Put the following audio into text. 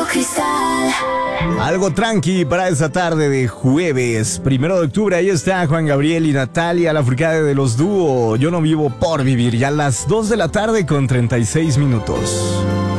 Cristal. Algo tranqui para esta tarde de jueves, 1 de octubre. Ahí está Juan Gabriel y Natalia Lafourcade de los Dúo. Yo no vivo por vivir. Ya a las 2 de la tarde con 36 minutos.